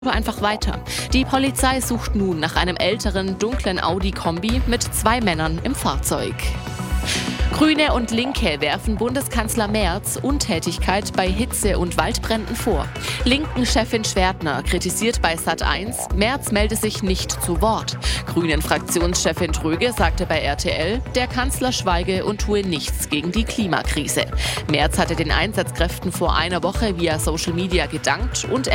Einfach weiter. Die Polizei sucht nun nach einem älteren, dunklen Audi-Kombi mit 2 Männern im Fahrzeug. Grüne und Linke werfen Bundeskanzler Merz Untätigkeit bei Hitze- und Waldbränden vor. Linken-Chefin Schwertner kritisiert bei Sat.1, Merz melde sich nicht zu Wort. Grünen-Fraktionschefin Tröge sagte bei RTL, der Kanzler schweige und tue nichts gegen die Klimakrise. Merz hatte den Einsatzkräften vor einer Woche via Social Media gedankt und